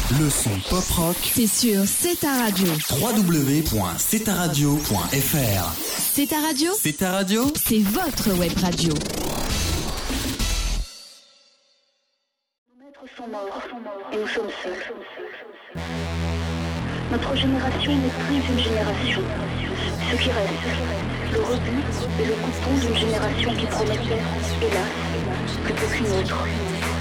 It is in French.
Le son pop-rock, c'est sur C'est ta radio. www.cetaradio.fr. C'est ta radio, C'est ta radio, c'est votre web radio. Nos maîtres sont morts et nous sommes seuls. Notre génération n'est plus une génération. Ce qui reste, le rebut et le coupon d'une génération qui promettait, hélas, que d'aucune autre.